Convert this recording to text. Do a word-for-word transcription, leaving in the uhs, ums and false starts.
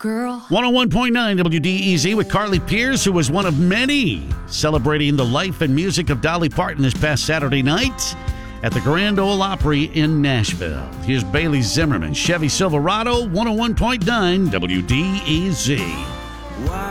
girl. one oh one point nine W D E Z with Carly Pearce, who was one of many celebrating the life and music of Dolly Parton this past Saturday night at the Grand Ole Opry in Nashville. Here's Bailey Zimmerman, Chevy Silverado, one oh one point nine W D E Z. Why